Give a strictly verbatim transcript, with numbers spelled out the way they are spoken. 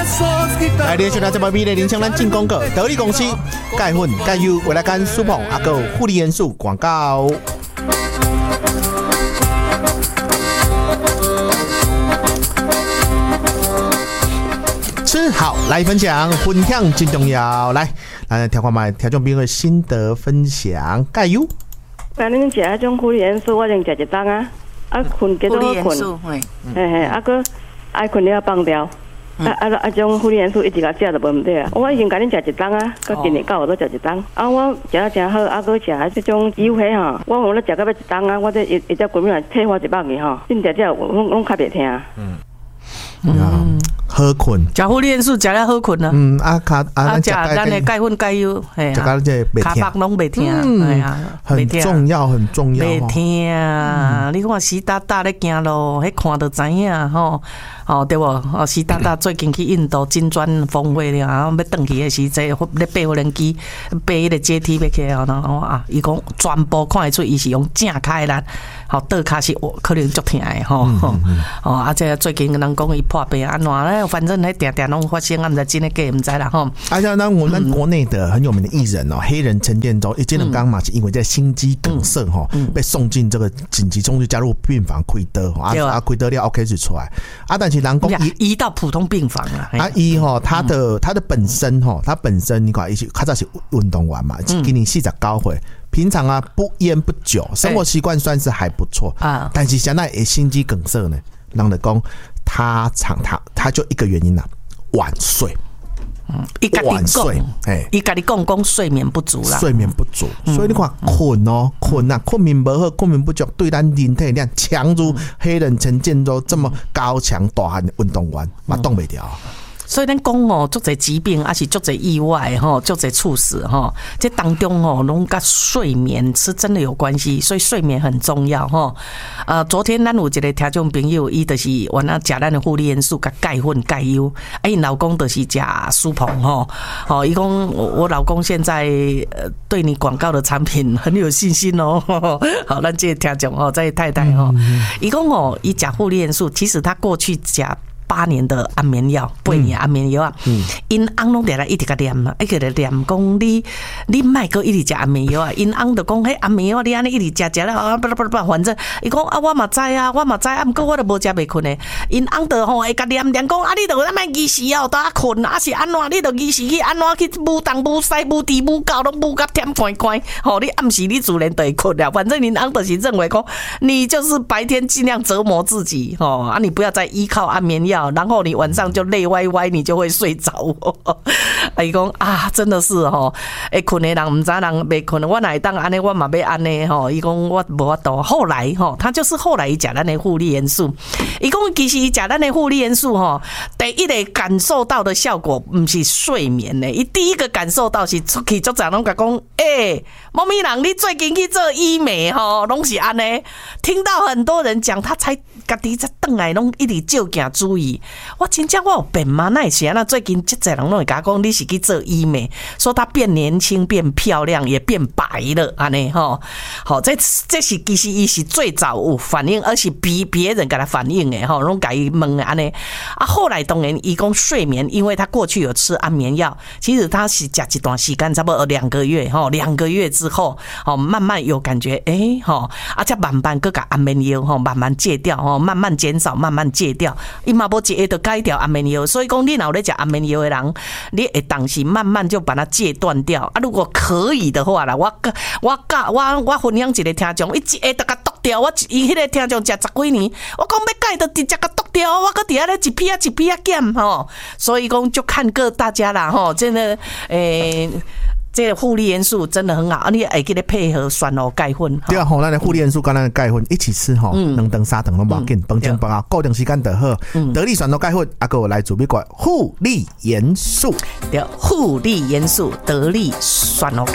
来，连续来这么美的林香兰进广告，得力公司钙粉钙优为了干舒捧阿个护理元素广告。吃好来分享，分享真重要。来，来听看卖听众朋友的心得分享，钙优。 那恁食迄种护理元素，我先食一档啊，啊困几多好困，嘿嘿，啊个爱困了放掉。啊啊啊！种护理元素一直甲食就无毋对啊！我已经甲恁食一档啊，到今年到我都食一档。啊，我食啊真好，啊搁食迄种油虾吼，我我咧食到要一档啊，我这一一只闺蜜来退我一百个吼，恁食只拢拢较袂听。嗯嗯，好困， 食护理元素食了好困啊。 嗯啊，卡啊食咱的钙粉钙优，嘿啊，卡巴拢袂听，哎呀， 很重要很重要。 袂听，你看湿哒哒咧行路，迄看就知影吼。哦，对无？哦，习大大最近去印度金砖峰会了，然后要转去的时，在咧爬无人机，爬迄个阶梯要起来，然后啊，伊讲全部看得出伊是用正开力，好倒骹是可能足疼的吼。哦，啊，这最近人讲伊破病安怎咧？反正迄定定拢发生，啊，毋知真诶假，毋知啦吼。 而且那我们国内的很有名的艺人哦，黑人陈建州，一进了刚嘛是因为在心肌梗塞哈，被送进这个紧急中就加入病房开刀，啊啊开刀了 OK 是出来，啊但是。人讲移到普通病房了。 啊，伊吼，他的他的本身吼，他本身你看，伊是较早是运动员嘛，今年四十九岁，平常啊不烟不酒，生活习惯算是还不错啊。但是现在也心肌梗塞呢，人的讲他常他他就一个原因啦，晚睡。 嗯，伊家己讲，哎，伊家己讲讲睡眠不足啦， 睡眠不足，所以你看困哦，困啊，困眠不好，困眠不足，对咱人体量强如黑人陈建州这么高强大汉的运动员，嘛动袂掉。 所以咱讲哦，足侪疾病，还是足侪意外吼，足侪猝死吼，这当中哦，拢跟睡眠是真的有关系，所以睡眠很重要吼。呃，昨天咱有一个听众朋友，伊就是原来食咱的护理元素甲钙粉钙优，啊，伊老公就是食舒鹏吼，吼，伊讲我老公现在呃对你广告的产品很有信心哦。好，咱这个听众哦，这太太哦，伊讲哦，伊食护理元素，其实他过去食。八年的安眠药，八年安眠药啊，因翁拢伫来一直甲念啊，一直来念讲你你莫阁一直食安眠药啊，因翁就讲迄安眠药你安尼一直食食了啊，不不不，反正伊讲啊，我嘛知啊，我嘛知啊，毋过我都无食袂困诶。因翁就吼会甲念念讲啊，你著咱莫依时哦，倒困啊是安怎？你著依时去安怎去舞东舞西舞猪舞狗拢舞甲忝快快，吼你暗时你自然就会困了。反正因翁就是认为讲，你就是白天尽量折磨自己吼啊，你不要再依靠安眠药。然后你晚上就累歪歪，你就会睡着。伊讲啊，真的是吼，会困的人唔知人袂困，我哪会当安尼，我嘛要安尼吼。伊讲我无法度。后来吼，他就是后来伊食咱的护理元素。伊讲其实伊食咱的护理元素吼，第一个感受到的效果唔是睡眠呢，伊第一个感受到是出去足常拢甲讲，诶、欸，猫咪人你最近去做医美吼，拢是安尼。听到很多人讲，他才家己才转来拢一直照镜注意。我真正我有变吗？那是那最近这侪人拢会甲讲，你是去做医美，说他变年轻、变漂亮，也变白了，安尼吼。好，这这是其实伊是最早有反应，而且比别人给他反应的吼，拢甲伊问安尼。啊，后来当然伊讲睡眠，因为他过去有吃安眠药，其实他是食一段时间，差不多两个月吼，两个月之后，哦，慢慢有感觉，诶吼，啊，再慢慢搁甲安眠药吼，慢慢戒掉吼，慢慢减少，慢慢戒掉，伊嘛无一下就改掉安眠药，所以讲你若有咧食安眠药的人，你会当时慢慢就把它戒断掉啊。如果可以的话啦，我我教我我分享一个听众，伊一下就甲剁掉，我伊迄个听众食十几年，我讲要改就直接甲剁掉，我搁伫遐咧一批啊一批啊减吼，所以讲就看各大家啦吼，真的诶。这个护理元素真的很好，你会记得配合酸哦钙粉。 对啊，吼，咱的护理元素跟咱的钙粉一起吃吼，两顿三顿拢无要紧，饭前饭后固定时间就好。得力酸哦钙粉，啊个来自美国护理元素， 对，护理元素得力酸哦钙。